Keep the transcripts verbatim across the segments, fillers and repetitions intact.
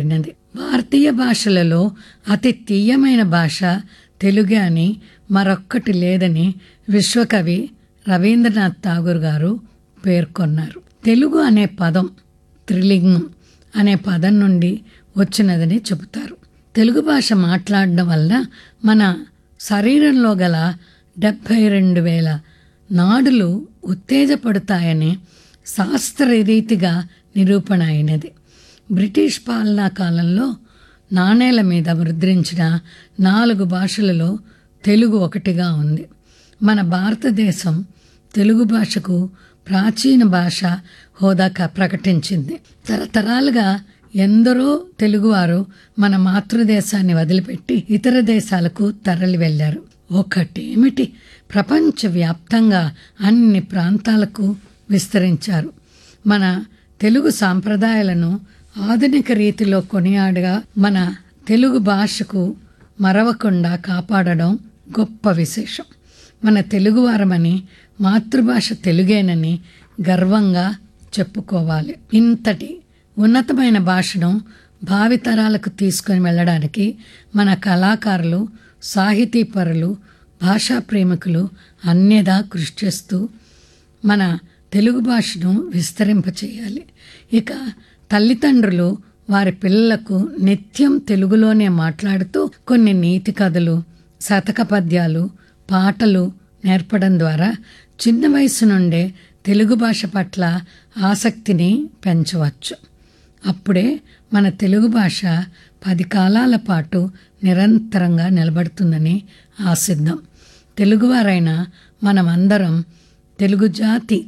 పిలువబడినది. భారతీయ భాషలలో అతి తీయమైన భాష తెలుగే అని మరొక్కటి లేదని విశ్వకవి రవీంద్రనాథ్ ఠాగూర్ గారు పేర్కొన్నారు. తెలుగు అనే పదం త్రిలింగం అనే పదం నుండి వచ్చినదని చెబుతారు. తెలుగు భాష మాట్లాడడం వల్ల మన శరీరంలో గల డెబ్భై రెండు వేల నాడులు ఉత్తేజపడతాయని శాస్త్రరీతిగా నిరూపణ అయినది. బ్రిటిష్ పాలనా కాలంలో నాణేల మీద ముద్రించిన నాలుగు భాషలలో తెలుగు ఒకటిగా ఉంది. మన భారతదేశం తెలుగు భాషకు ప్రాచీన భాష హోదా ప్రకటించింది. తరతరాలుగా ఎందరో తెలుగువారు మన మాతృదేశాన్ని వదిలిపెట్టి ఇతర దేశాలకు తరలి వెళ్లారు. ఒకటేమిటి, ప్రపంచవ్యాప్తంగా అన్ని ప్రాంతాలకు విస్తరించారు. మన తెలుగు సాంప్రదాయాలను ఆధునిక రీతిలో కొనియాడగా మన తెలుగు భాషకు మరవకుండా కాపాడడం గొప్ప విశేషం. మన తెలుగువారమని, మాతృభాష తెలుగేనని గర్వంగా చెప్పుకోవాలి. ఇంతటి ఉన్నతమైన భాషను భావితరాలకు తీసుకుని వెళ్ళడానికి మన కళాకారులు, సాహితీపరులు, భాషా ప్రేమికులు అన్యదా కృషి చేస్తూ మన తెలుగు భాషను విస్తరింపచేయాలి. ఇక తల్లిదండ్రులు వారి పిల్లలకు నిత్యం తెలుగులోనే మాట్లాడుతూ కొన్ని నీతి కథలు, శతక పద్యాలు, పాటలు నేర్పడం ద్వారా చిన్న వయసు నుండే తెలుగు భాష పట్ల ఆసక్తిని పెంచవచ్చు. అప్పుడే మన తెలుగు భాష పది కాలాల పాటు నిరంతరంగా నిలబడుతుందని ఆశిద్దాం. తెలుగువారైన మనమందరం తెలుగు జాతి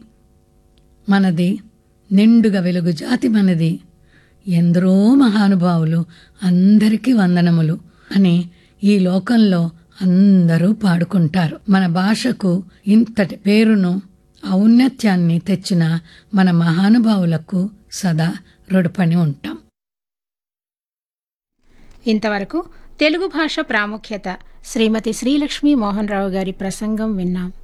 మనది, నిండుగా వెలుగు జాతి మనది, ఎందరో మహానుభావులు, అందరికీ వందనములు అని ఈ లోకంలో అందరూ పాడుకుంటారు. మన భాషకు ఇంతటి పేరును, ఔన్నత్యాన్ని తెచ్చిన మన మహానుభావులకు సదా రుణపడి ఉంటాం. ఇంతవరకు తెలుగు భాష ప్రాముఖ్యత శ్రీమతి శ్రీలక్ష్మీ మోహన్ రావు గారి ప్రసంగం విన్నాం.